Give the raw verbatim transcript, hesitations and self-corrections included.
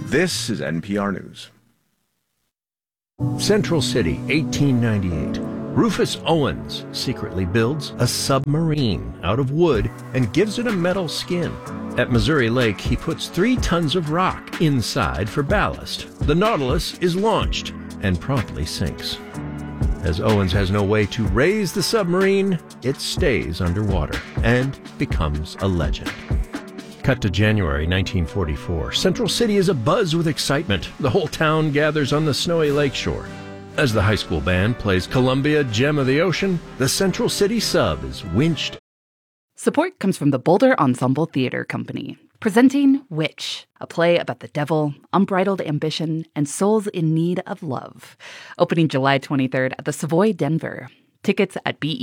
This is N P R News. Central City, eighteen ninety-eight. Rufus Owens secretly builds a submarine out of wood and gives it a metal skin. At Missouri Lake, he puts three tons of rock inside for ballast. The Nautilus is launched and promptly sinks. As Owens has no way to raise the submarine, it stays underwater and becomes a legend. Cut to January nineteen forty-four. Central City is abuzz with excitement. The whole town gathers on the snowy lakeshore. As the high school band plays Columbia, Gem of the Ocean, the Central City sub is winched. Support comes from the Boulder Ensemble Theater Company, presenting Witch, a play about the devil, unbridled ambition, and souls in need of love. Opening July twenty-third at the Savoy Denver. Tickets at B E